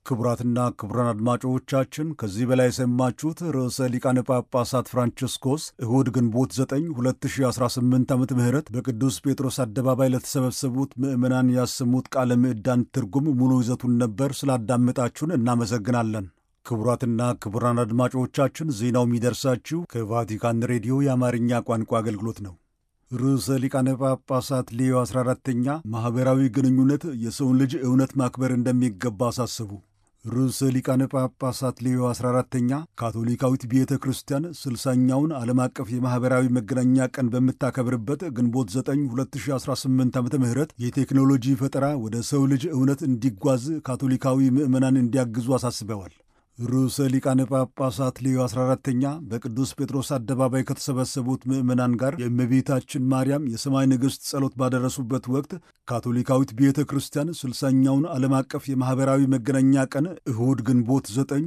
ክቡራትና ክቡራን አድማጮቻችን ከዚህ በላይ የሰማችሁት ርዕሰ ሊቃነ ጳጳሳት ፍራንቺስኮስ እሁድ ግንቦት 9 2018 ዓመተ ምህረት በቅዱስ ጴጥሮስ አደባባይ ለተሰበሰቡት ምዕመናን ያሰሙት ቃለ ምዕዳን ትርጉም ሙሉ ይዘቱን ነበር። ስላዳመጣችሁን እናመሰግናለን። ክቡራትና ክቡራን አድማጮቻችን ዜናው የሚደርሳችሁ ከቫቲካን ሬዲዮ የአማርኛ ቋንቋ አገልግሎት ነው። ርዕሰ ሊቃነ ጳጳሳት ሌዮ 14ኛ ማኅበራዊ ግንኙነት የሰውን ልጅ እውነት ማክበር እንደሚገባ አሳሰቡ። ርዕሰ ሊቃነ ጳጳሳት ሌዮ 14ኛ ካቶሊካዊት ቤተ ክርስቲያን 60ኛውን ዓለም አቀፍ የማኅበራዊ መገናኛ ቀን በምታከብርበት ግንቦት 9 2018 ዓ ም የቴክኖሎጂ ፈጠራ ወደ ሰው ልጅ እውነት እንዲጓዝ ካቶሊካዊ ምዕመናን እንዲያግዙ አሳስበዋል። ርዕሰ ሊቃነ ጳጳሳት ሌዮ 14ኛ በቅዱስ ጴጥሮስ አደባባይ ከተሰበሰቡት ምዕመናን ጋር የእመቤታችን ማርያም የሰማይ ንግሥት ጸሎት ባደረሱበት ወቅት ካቶሊካዊት ቤተ ክርስቲያን 60ኛውን ዓለም አቀፍ የማኅበራዊ መገናኛ ቀን እሁድ ግንቦት 9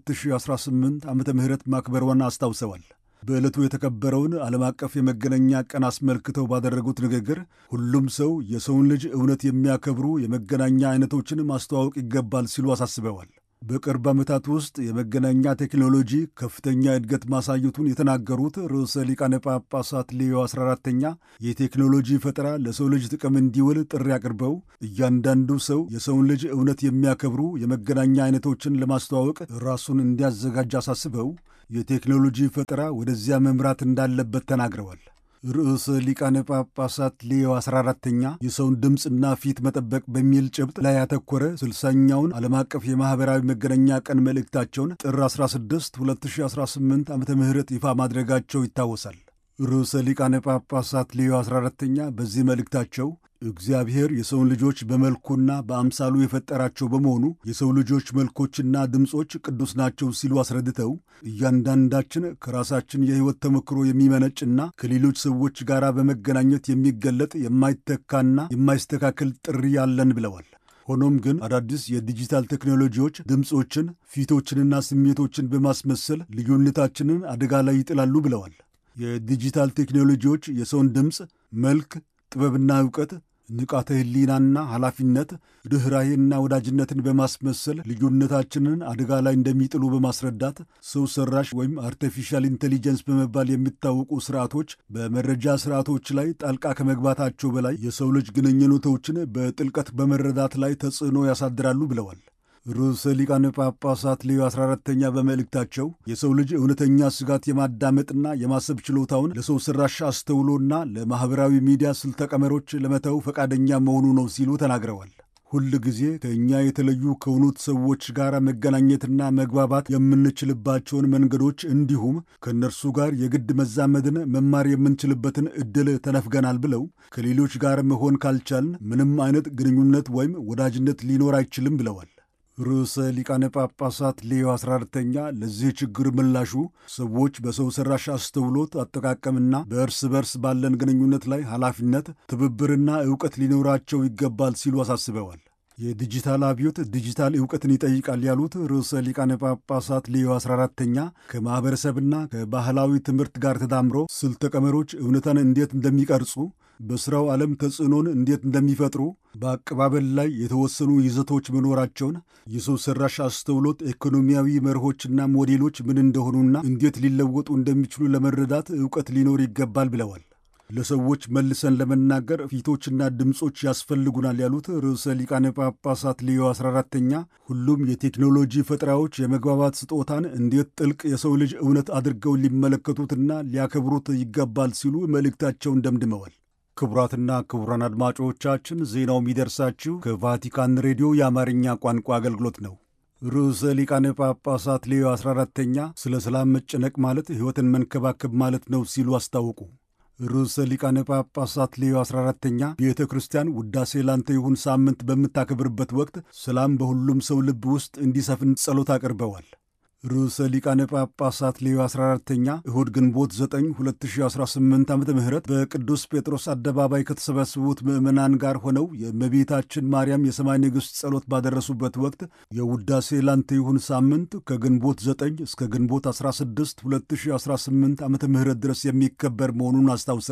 2018 ዓ ም ማክበሯን አስታውሰዋል። በዕለቱ የተከበረውን ዓለም አቀፍ የመገናኛ ቀን አስመልክተው ባደረጉት ንግግር ሁሉም ሰው የሰውን ልጅ እውነት የሚያከብሩ የመገናኛ አይነቶችን ማስተዋወቅ ይገባል ሲሉ አሳስበዋል። በቅርብ ዓመታት ውስጥ የመገናኛ ቴክኖሎጂ ከፍተኛ እድገት ማሳየቱን የተናገሩት ርዕሰ ሊቃነ ጳጳሳት ሌዮ 14ኛ የቴክኖሎጂ ፈጠራ ለሰው ልጅ ጥቅም እንዲውል ጥሪ አቅርበው እያንዳንዱ ሰው የሰውን ልጅ እውነት የሚያከብሩ የመገናኛ አይነቶችን ለማስተዋወቅ ራሱን እንዲያዘጋጅ አሳስበው የቴክኖሎጂ ፈጠራ ወደዚያ መምራት እንዳለበት ተናግረዋል። ርዕሰ ሊቃነ ጳጳሳት ሌዮ 14ኛ የሰውን ድምፅና ፊት መጠበቅ በሚል ጭብጥ ላይ ያተኮረ 60ኛውን ዓለም አቀፍ የማኅበራዊ መገናኛ ቀን መልእክታቸውን ጥር 16 2018 ዓ ም ይፋ ማድረጋቸው ይታወሳል። ርዕሰ ሊቃነ ጳጳሳት ሌዮ 14ኛ በዚህ መልእክታቸው እግዚአብሔር የሰውን ልጆች በመልኩና በአምሳሉ የፈጠራቸው በመሆኑ የሰው ልጆች መልኮችና ድምፆች ቅዱስ ናቸው ሲሉ አስረድተው እያንዳንዳችን ከራሳችን የሕይወት ተሞክሮ የሚመነጭና ከሌሎች ሰዎች ጋር በመገናኘት የሚገለጥ የማይተካና የማይስተካከል ጥሪ ያለን ብለዋል። ሆኖም ግን አዳዲስ የዲጂታል ቴክኖሎጂዎች ድምፆችን፣ ፊቶችንና ስሜቶችን በማስመሰል ልዩነታችንን አደጋ ላይ ይጥላሉ ብለዋል። የዲጂታል ቴክኖሎጂዎች የሰውን ድምፅ፣ መልክ፣ ጥበብና ዕውቀት፣ ንቃተ ሕሊናና ኃላፊነት፣ ርኅራኄና ወዳጅነትን በማስመሰል ልዩነታችንን አደጋ ላይ እንደሚጥሉ በማስረዳት ሰው ሰራሽ ወይም አርቲፊሻል ኢንቴሊጀንስ በመባል የሚታወቁ ሥርዓቶች በመረጃ ሥርዓቶች ላይ ጣልቃ ከመግባታቸው በላይ የሰው ልጅ ግንኙነቶችን በጥልቀት በመረዳት ላይ ተጽዕኖ ያሳድራሉ ብለዋል። ርዕሰ ሊቃነ ጳጳሳት ሌዮ 14ኛ በመልእክታቸው የሰው ልጅ እውነተኛ ስጋት የማዳመጥና የማሰብ ችሎታውን ለሰው ሠራሽ አስተውሎና ለማኅበራዊ ሚዲያ ስልተ ቀመሮች ለመተው ፈቃደኛ መሆኑ ነው ሲሉ ተናግረዋል። ሁል ጊዜ ከእኛ የተለዩ ከሆኑት ሰዎች ጋር መገናኘትና መግባባት የምንችልባቸውን መንገዶች እንዲሁም ከእነርሱ ጋር የግድ መዛመድን መማር የምንችልበትን ዕድል ተነፍገናል ብለው ከሌሎች ጋር መሆን ካልቻልን ምንም አይነት ግንኙነት ወይም ወዳጅነት ሊኖር አይችልም ብለዋል። ርዕሰ ሊቃነ ጳጳሳት ሌዮ 14ኛ ለዚህ ችግር ምላሹ ሰዎች በሰው ሠራሽ አስተውሎት አጠቃቀምና በእርስ በርስ ባለን ግንኙነት ላይ ኃላፊነት፣ ትብብርና ዕውቀት ሊኖራቸው ይገባል ሲሉ አሳስበዋል። የዲጂታል አብዮት ዲጂታል ዕውቀትን ይጠይቃል ያሉት ርዕሰ ሊቃነ ጳጳሳት ሌዮ 14ኛ ከማኅበረሰብና ከባህላዊ ትምህርት ጋር ተዳምሮ ስልተ ቀመሮች እውነታን እንዴት እንደሚቀርጹ፣ በሥራው ዓለም ተጽዕኖን እንዴት እንደሚፈጥሩ፣ በአቀባበል ላይ የተወሰኑ ይዘቶች መኖራቸውን፣ የሰው ሠራሽ አስተውሎት ኢኮኖሚያዊ መርሆችና ሞዴሎች ምን እንደሆኑና እንዴት ሊለወጡ እንደሚችሉ ለመረዳት ዕውቀት ሊኖር ይገባል ብለዋል። ለሰዎች መልሰን ለመናገር ፊቶችና ድምፆች ያስፈልጉናል ያሉት ርዕሰ ሊቃነ ጳጳሳት ሌዮ 14ኛ ሁሉም የቴክኖሎጂ ፈጠራዎች የመግባባት ስጦታን እንዴት ጥልቅ የሰው ልጅ እውነት አድርገው ሊመለከቱትና ሊያከብሩት ይገባል ሲሉ መልእክታቸውን ደምድመዋል። ክቡራትና ክቡራን አድማጮቻችን ዜናው የሚደርሳችሁ ከቫቲካን ሬዲዮ የአማርኛ ቋንቋ አገልግሎት ነው። ርዕሰ ሊቃነ ጳጳሳት ሌዮ 14ኛ ስለ ሰላም መጨነቅ ማለት ሕይወትን መንከባከብ ማለት ነው ሲሉ አስታወቁ። ርዕሰ ሊቃነ ጳጳሳት ሌዮ 14ኛ ቤተ ክርስቲያን ውዳሴ ላንተ ይሁን ሳምንት በምታከብርበት ወቅት ሰላም በሁሉም ሰው ልብ ውስጥ እንዲሰፍን ጸሎት አቅርበዋል። ርዕሰ ሊቃነ ጳጳሳት ሌዮ 14ኛ እሁድ ግንቦት 9 2018 ዓ ም በቅዱስ ጴጥሮስ አደባባይ ከተሰበሰቡት ምዕመናን ጋር ሆነው የእመቤታችን ማርያም የሰማይ ንግሥት ጸሎት ባደረሱበት ወቅት የውዳሴ ላንተ ይሁን ሳምንት ከግንቦት 9 እስከ ግንቦት 16 2018 ዓ ም ድረስ የሚከበር መሆኑን አስታውሰዋል።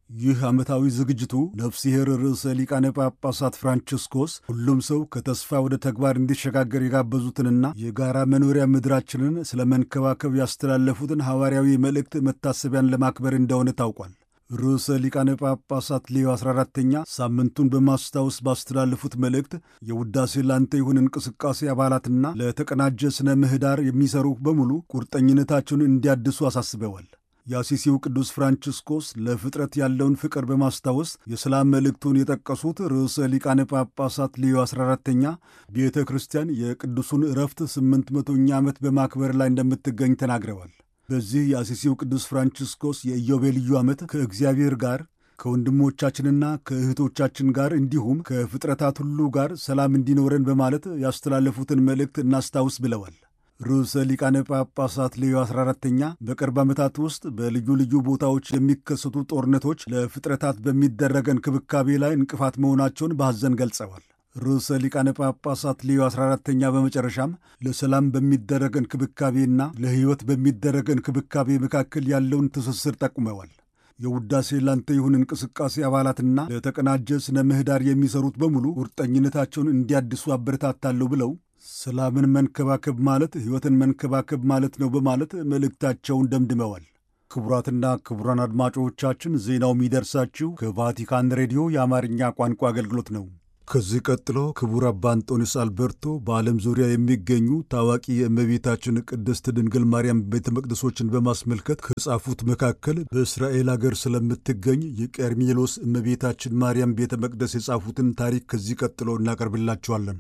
ይህ ዓመታዊ ዝግጅቱ ነፍስሔር ርዕሰ ሊቃነ ጳጳሳት ፍራንቺስኮስ ሁሉም ሰው ከተስፋ ወደ ተግባር እንዲሸጋገር የጋበዙትንና የጋራ መኖሪያ ምድራችንን ስለ መንከባከብ ያስተላለፉትን ሐዋርያዊ መልእክት መታሰቢያን ለማክበር እንደሆነ ታውቋል። ርዕሰ ሊቃነ ጳጳሳት ሌዮ 14ኛ ሳምንቱን በማስታወስ ባስተላለፉት መልእክት የውዳሴ ላንተ ይሁን እንቅስቃሴ አባላትና ለተቀናጀ ሥነ ምህዳር የሚሠሩ በሙሉ ቁርጠኝነታቸውን እንዲያድሱ አሳስበዋል። የአሲሲው ቅዱስ ፍራንቺስኮስ ለፍጥረት ያለውን ፍቅር በማስታወስ የሰላም መልእክቱን የጠቀሱት ርዕሰ ሊቃነ ጳጳሳት ሌዮ 14ኛ ቤተ ክርስቲያን የቅዱሱን ዕረፍት 800ኛ ዓመት በማክበር ላይ እንደምትገኝ ተናግረዋል። በዚህ የአሲሲው ቅዱስ ፍራንቺስኮስ የኢዮቤልዩ ዓመት ከእግዚአብሔር ጋር ከወንድሞቻችንና ከእህቶቻችን ጋር እንዲሁም ከፍጥረታት ሁሉ ጋር ሰላም እንዲኖረን በማለት ያስተላለፉትን መልእክት እናስታውስ ብለዋል። ርዕሰ ሊቃነ ጳጳሳት ሌዮ 14ኛ በቅርብ ዓመታት ውስጥ በልዩ ልዩ ቦታዎች የሚከሰቱ ጦርነቶች ለፍጥረታት በሚደረግ እንክብካቤ ላይ እንቅፋት መሆናቸውን በሐዘን ገልጸዋል። ርዕሰ ሊቃነ ጳጳሳት ሌዮ 14ኛ በመጨረሻም ለሰላም በሚደረግ እንክብካቤና ለሕይወት በሚደረግ እንክብካቤ መካከል ያለውን ትስስር ጠቁመዋል። የውዳሴ ላንተ ይሁን እንቅስቃሴ አባላትና ለተቀናጀ ሥነ ምህዳር የሚሠሩት በሙሉ ቁርጠኝነታቸውን እንዲያድሱ አበረታታለሁ ብለው ሰላምን መንከባከብ ማለት ሕይወትን መንከባከብ ማለት ነው በማለት መልእክታቸውን ደምድመዋል። ክቡራትና ክቡራን አድማጮቻችን ዜናው የሚደርሳችሁ ከቫቲካን ሬዲዮ የአማርኛ ቋንቋ አገልግሎት ነው። ከዚህ ቀጥሎ ክቡር አባ አንጦኒስ አልበርቶ በዓለም ዙሪያ የሚገኙ ታዋቂ የእመቤታችን ቅድስት ድንግል ማርያም ቤተ መቅደሶችን በማስመልከት ከጻፉት መካከል በእስራኤል አገር ስለምትገኝ የቀርሜሎስ እመቤታችን ማርያም ቤተ መቅደስ የጻፉትን ታሪክ ከዚህ ቀጥሎ እናቀርብላችኋለን።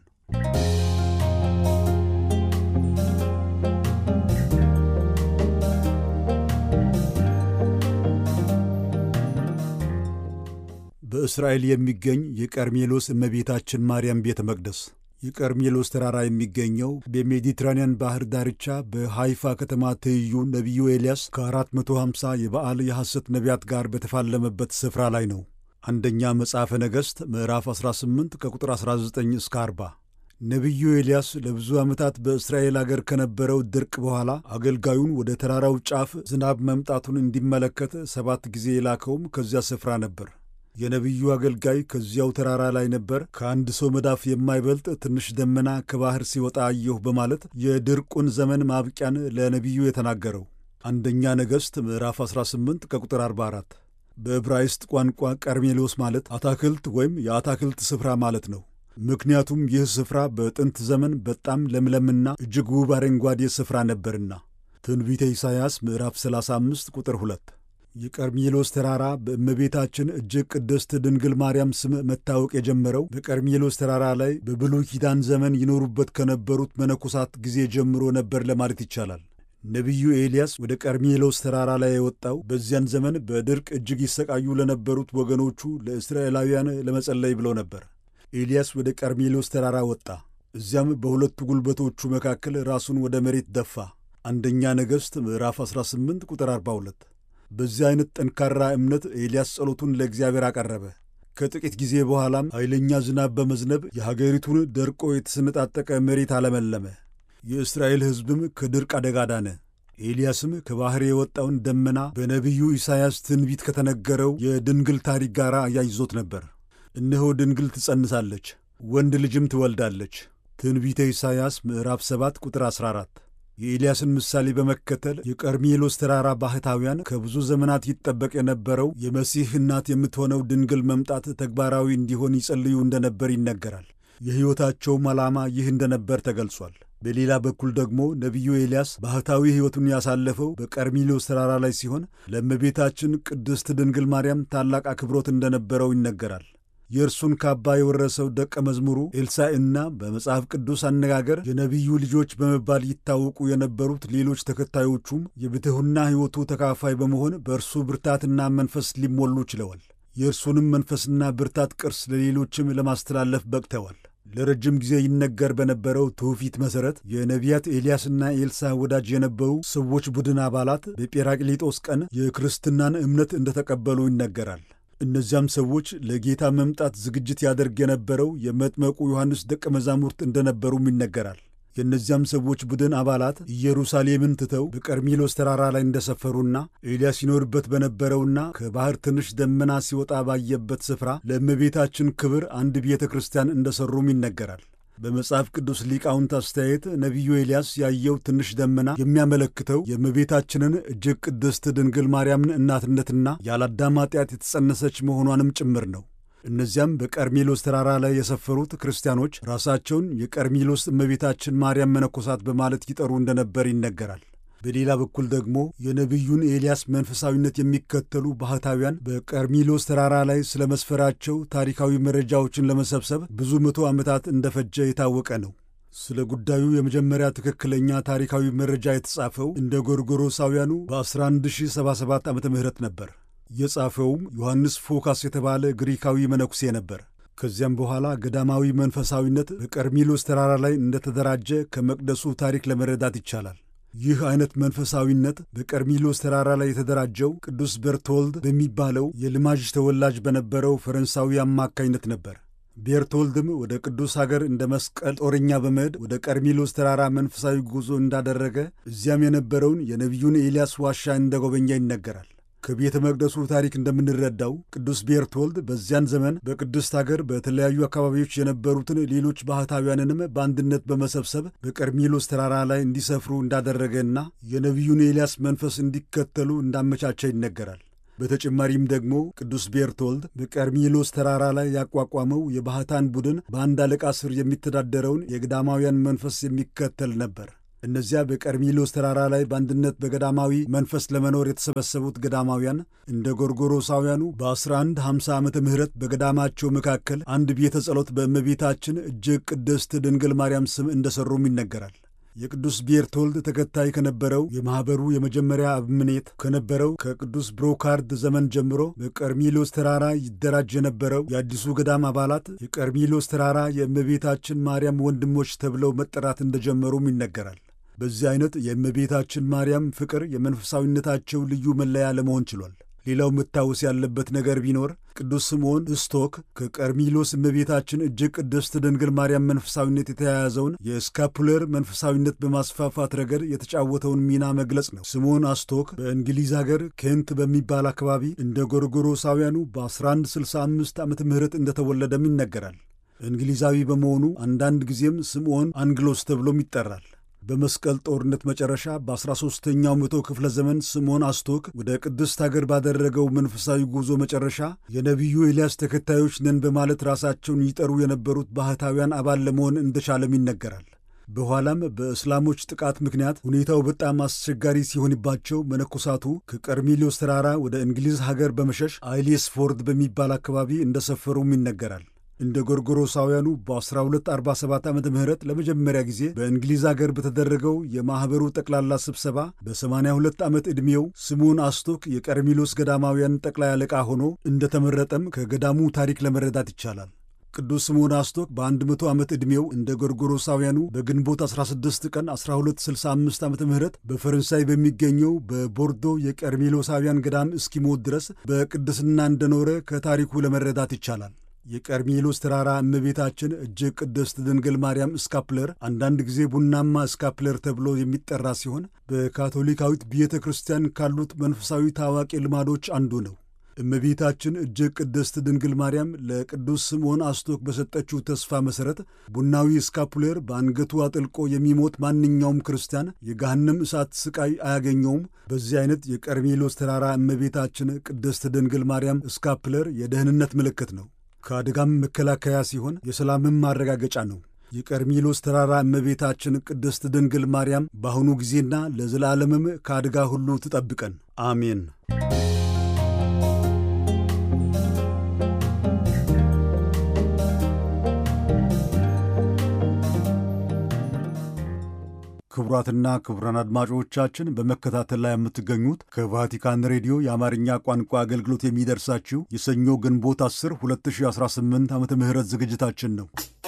በእስራኤል የሚገኝ የቀርሜሎስ እመቤታችን ማርያም ቤተ መቅደስ። የቀርሜሎስ ተራራ የሚገኘው በሜዲትራንያን ባህር ዳርቻ በሃይፋ ከተማ ትይዩ ነቢዩ ኤልያስ ከ450 የበዓል የሐሰት ነቢያት ጋር በተፋለመበት ስፍራ ላይ ነው። አንደኛ መጽሐፈ ነገሥት ምዕራፍ 18 ከቁጥር 19 እስከ 40። ነቢዩ ኤልያስ ለብዙ ዓመታት በእስራኤል አገር ከነበረው ድርቅ በኋላ አገልጋዩን ወደ ተራራው ጫፍ ዝናብ መምጣቱን እንዲመለከት 7 ጊዜ የላከውም ከዚያ ስፍራ ነበር። የነቢዩ አገልጋይ ከዚያው ተራራ ላይ ነበር። ከአንድ ሰው መዳፍ የማይበልጥ ትንሽ ደመና ከባሕር ሲወጣ አየሁ በማለት የድርቁን ዘመን ማብቂያን ለነቢዩ የተናገረው። አንደኛ ነገሥት ምዕራፍ 18 ከቁጥር 44። በዕብራይስጥ ቋንቋ ቀርሜሎስ ማለት አታክልት ወይም የአታክልት ስፍራ ማለት ነው። ምክንያቱም ይህ ስፍራ በጥንት ዘመን በጣም ለምለምና እጅግ ውብ አረንጓዴ ስፍራ ነበርና። ትንቢተ ኢሳይያስ ምዕራፍ 35 ቁጥር 2። የቀርሜሎስ ተራራ በእመቤታችን እጅግ ቅድስት ድንግል ማርያም ስም መታወቅ የጀመረው በቀርሜሎስ ተራራ ላይ በብሉይ ኪዳን ዘመን ይኖሩበት ከነበሩት መነኮሳት ጊዜ ጀምሮ ነበር ለማለት ይቻላል። ነቢዩ ኤልያስ ወደ ቀርሜሎስ ተራራ ላይ የወጣው በዚያን ዘመን በድርቅ እጅግ ይሰቃዩ ለነበሩት ወገኖቹ ለእስራኤላውያን ለመጸለይ ብሎ ነበር። ኤልያስ ወደ ቀርሜሎስ ተራራ ወጣ። እዚያም በሁለቱ ጉልበቶቹ መካከል ራሱን ወደ መሬት ደፋ። አንደኛ ነገሥት ምዕራፍ 18 ቁጥር 42። በዚህ አይነት ጠንካራ እምነት ኤልያስ ጸሎቱን ለእግዚአብሔር አቀረበ። ከጥቂት ጊዜ በኋላም ኃይለኛ ዝናብ በመዝነብ የሀገሪቱን ደርቆ የተሰነጣጠቀ መሬት አለመለመ። የእስራኤል ሕዝብም ከድርቅ አደጋ ዳነ። ኤልያስም ከባሕር የወጣውን ደመና በነቢዩ ኢሳይያስ ትንቢት ከተነገረው የድንግል ታሪክ ጋር አያይዞት ነበር። እነሆ ድንግል ትጸንሳለች፣ ወንድ ልጅም ትወልዳለች። ትንቢተ ኢሳይያስ ምዕራፍ 7 ቁጥር 14። የኤልያስን ምሳሌ በመከተል የቀርሜሎስ ተራራ ባህታውያን ከብዙ ዘመናት ይጠበቅ የነበረው የመሲህ እናት የምትሆነው ድንግል መምጣት ተግባራዊ እንዲሆን ይጸልዩ እንደነበር ይነገራል። የሕይወታቸውም ዓላማ ይህ እንደነበር ተገልጿል። በሌላ በኩል ደግሞ ነቢዩ ኤልያስ ባህታዊ ሕይወቱን ያሳለፈው በቀርሜሎስ ተራራ ላይ ሲሆን ለእመቤታችን ቅድስት ድንግል ማርያም ታላቅ አክብሮት እንደነበረው ይነገራል። የእርሱን ካባ የወረሰው ደቀ መዝሙሩ ኤልሳዕና በመጽሐፍ ቅዱስ አነጋገር የነቢዩ ልጆች በመባል ይታወቁ የነበሩት ሌሎች ተከታዮቹም የብትሕና ሕይወቱ ተካፋይ በመሆን በእርሱ ብርታትና መንፈስ ሊሞሉ ችለዋል። የእርሱንም መንፈስና ብርታት ቅርስ ለሌሎችም ለማስተላለፍ በቅተዋል። ለረጅም ጊዜ ይነገር በነበረው ትውፊት መሠረት የነቢያት ኤልያስና ኤልሳዕ ወዳጅ የነበሩ ሰዎች ቡድን አባላት በጴራቅሊጦስ ቀን የክርስትናን እምነት እንደተቀበሉ ይነገራል። እነዚያም ሰዎች ለጌታ መምጣት ዝግጅት ያደርግ የነበረው የመጥመቁ ዮሐንስ ደቀ መዛሙርት እንደነበሩም ይነገራል። የእነዚያም ሰዎች ቡድን አባላት ኢየሩሳሌምን ትተው በቀርሜሎስ ተራራ ላይ እንደሰፈሩና ኤልያስ ይኖርበት በነበረውና ከባሕር ትንሽ ደመና ሲወጣ ባየበት ስፍራ ለእመቤታችን ክብር አንድ ቤተ ክርስቲያን እንደሠሩም ይነገራል። በመጽሐፍ ቅዱስ ሊቃውንት አስተያየት ነቢዩ ኤልያስ ያየው ትንሽ ደመና የሚያመለክተው የእመቤታችንን እጅግ ቅድስት ድንግል ማርያምን እናትነትና ያለአዳም ኃጢአት የተጸነሰች መሆኗንም ጭምር ነው። እነዚያም በቀርሜሎስ ተራራ ላይ የሰፈሩት ክርስቲያኖች ራሳቸውን የቀርሜሎስ እመቤታችን ማርያም መነኮሳት በማለት ይጠሩ እንደነበር ይነገራል። በሌላ በኩል ደግሞ የነቢዩን ኤልያስ መንፈሳዊነት የሚከተሉ ባህታውያን በቀርሜሎስ ተራራ ላይ ስለ መስፈራቸው ታሪካዊ መረጃዎችን ለመሰብሰብ ብዙ መቶ ዓመታት እንደፈጀ የታወቀ ነው። ስለ ጉዳዩ የመጀመሪያ ትክክለኛ ታሪካዊ መረጃ የተጻፈው እንደ ጎርጎሮሳውያኑ በ1177 ዓመተ ምህረት ነበር። የጻፈውም ዮሐንስ ፎካስ የተባለ ግሪካዊ መነኩሴ ነበር። ከዚያም በኋላ ገዳማዊ መንፈሳዊነት በቀርሜሎስ ተራራ ላይ እንደተደራጀ ከመቅደሱ ታሪክ ለመረዳት ይቻላል። ይህ አይነት መንፈሳዊነት በቀርሜሎስ ተራራ ላይ የተደራጀው ቅዱስ ቤርቶልድ በሚባለው የልማዥ ተወላጅ በነበረው ፈረንሳዊ አማካኝነት ነበር። ቤርቶልድም ወደ ቅዱስ ሀገር እንደ መስቀል ጦረኛ በመሄድ ወደ ቀርሜሎስ ተራራ መንፈሳዊ ጉዞ እንዳደረገ እዚያም የነበረውን የነቢዩን ኤልያስ ዋሻ እንደጎበኛ ይነገራል። ከቤተ መቅደሱ ታሪክ እንደምንረዳው ቅዱስ ቤርቶልድ በዚያን ዘመን በቅድስት አገር በተለያዩ አካባቢዎች የነበሩትን ሌሎች ባህታውያንንም በአንድነት በመሰብሰብ በቀርሜሎስ ተራራ ላይ እንዲሰፍሩ እንዳደረገና የነቢዩን ኤልያስ መንፈስ እንዲከተሉ እንዳመቻቸ ይነገራል። በተጨማሪም ደግሞ ቅዱስ ቤርቶልድ በቀርሜሎስ ተራራ ላይ ያቋቋመው የባህታን ቡድን በአንድ አለቃ ስር የሚተዳደረውን የገዳማውያን መንፈስ የሚከተል ነበር። እነዚያ በቀርሜሎስ ተራራ ላይ በአንድነት በገዳማዊ መንፈስ ለመኖር የተሰበሰቡት ገዳማውያን እንደ ጎርጎሮሳውያኑ በ1150 ዓመተ ምህረት በገዳማቸው መካከል አንድ ቤተ ጸሎት በእመቤታችን እጅግ ቅድስት ድንግል ማርያም ስም እንደሠሩም ይነገራል። የቅዱስ ቤርቶልድ ተከታይ ከነበረው የማኅበሩ የመጀመሪያ አበምኔት ከነበረው ከቅዱስ ብሮካርድ ዘመን ጀምሮ በቀርሜሎስ ተራራ ይደራጅ የነበረው የአዲሱ ገዳም አባላት የቀርሜሎስ ተራራ የእመቤታችን ማርያም ወንድሞች ተብለው መጠራት እንደጀመሩም ይነገራል። በዚህ አይነት የእመቤታችን ማርያም ፍቅር የመንፈሳዊነታቸው ልዩ መለያ ለመሆን ችሏል። ሌላው መታወስ ያለበት ነገር ቢኖር ቅዱስ ስምዖን እስቶክ ከቀርሜሎስ እመቤታችን እጅግ ቅድስት ድንግል ማርያም መንፈሳዊነት የተያያዘውን የስካፑለር መንፈሳዊነት በማስፋፋት ረገድ የተጫወተውን ሚና መግለጽ ነው። ስምዖን አስቶክ በእንግሊዝ አገር ኬንት በሚባል አካባቢ እንደ ጎርጎሮሳውያኑ በ1165 ዓመተ ምህረት እንደተወለደም ይነገራል። እንግሊዛዊ በመሆኑ አንዳንድ ጊዜም ስምዖን አንግሎስ ተብሎም ይጠራል። በመስቀል ጦርነት መጨረሻ በ13ኛው መቶ ክፍለ ዘመን ስምዖን አስቶክ ወደ ቅድስት አገር ባደረገው መንፈሳዊ ጉዞ መጨረሻ የነቢዩ ኤልያስ ተከታዮች ነን በማለት ራሳቸውን ይጠሩ የነበሩት ባህታውያን አባል ለመሆን እንደቻለም ይነገራል። በኋላም በእስላሞች ጥቃት ምክንያት ሁኔታው በጣም አስቸጋሪ ሲሆንባቸው መነኮሳቱ ከቀርሜሎስ ተራራ ወደ እንግሊዝ ሀገር በመሸሽ አይሌስፎርድ በሚባል አካባቢ እንደሰፈሩም ይነገራል። እንደ ጎርጎሮሳውያኑ በ1247 ዓመተ ምህረት ለመጀመሪያ ጊዜ በእንግሊዝ አገር በተደረገው የማኅበሩ ጠቅላላ ስብሰባ በ82 ዓመት ዕድሜው ስምዖን አስቶክ የቀርሜሎስ ገዳማውያን ጠቅላይ አለቃ ሆኖ እንደተመረጠም ከገዳሙ ታሪክ ለመረዳት ይቻላል። ቅዱስ ስምዖን አስቶክ በ100 ዓመት ዕድሜው እንደ ጎርጎሮሳውያኑ በግንቦት 16 ቀን 1265 ዓመተ ምህረት በፈረንሳይ በሚገኘው በቦርዶ የቀርሜሎሳውያን ገዳም እስኪሞት ድረስ በቅድስና እንደኖረ ከታሪኩ ለመረዳት ይቻላል። የቀርሜሎስ ተራራ እመቤታችን እጅግ ቅድስት ድንግል ማርያም ስካፕለር አንዳንድ ጊዜ ቡናማ ስካፕለር ተብሎ የሚጠራ ሲሆን በካቶሊካዊት ቤተ ክርስቲያን ካሉት መንፈሳዊ ታዋቂ ልማዶች አንዱ ነው። እመቤታችን እጅግ ቅድስት ድንግል ማርያም ለቅዱስ ስምዖን አስቶክ በሰጠችው ተስፋ መሠረት ቡናዊ ስካፑለር በአንገቱ አጥልቆ የሚሞት ማንኛውም ክርስቲያን የገሃነም እሳት ስቃይ አያገኘውም። በዚህ አይነት የቀርሜሎስ ተራራ እመቤታችን ቅድስት ድንግል ማርያም ስካፑለር የደህንነት ምልክት ነው። ከአደጋም መከላከያ ሲሆን የሰላምም ማረጋገጫ ነው። የቀርሜሎስ ተራራ እመቤታችን ቅድስት ድንግል ማርያም በአሁኑ ጊዜና ለዘላለምም ከአደጋ ሁሉ ትጠብቀን፣ አሜን። ክቡራትና ክቡራን አድማጮቻችን በመከታተል ላይ የምትገኙት ከቫቲካን ሬዲዮ የአማርኛ ቋንቋ አገልግሎት የሚደርሳችሁ የሰኞ ግንቦት 10 2018 ዓመተ ምህረት ዝግጅታችን ነው።